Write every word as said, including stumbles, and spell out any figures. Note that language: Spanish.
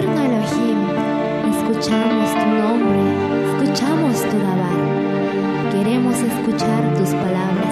Eterno Elohim, escuchamos tu nombre, escuchamos tu Dabar. Queremos escuchar tus palabras.